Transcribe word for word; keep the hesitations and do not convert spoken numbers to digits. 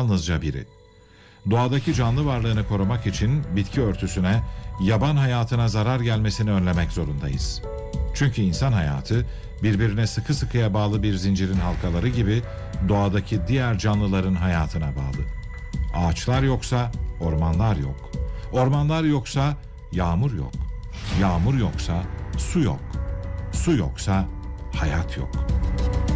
yalnızca biri. Doğadaki canlı varlığını korumak için bitki örtüsüne, yaban hayatına zarar gelmesini önlemek zorundayız. Çünkü insan hayatı birbirine sıkı sıkıya bağlı bir zincirin halkaları gibi doğadaki diğer canlıların hayatına bağlı. Ağaçlar yoksa ormanlar yok. Ormanlar yoksa yağmur yok. Yağmur yoksa su yok. Su yoksa hayat yok.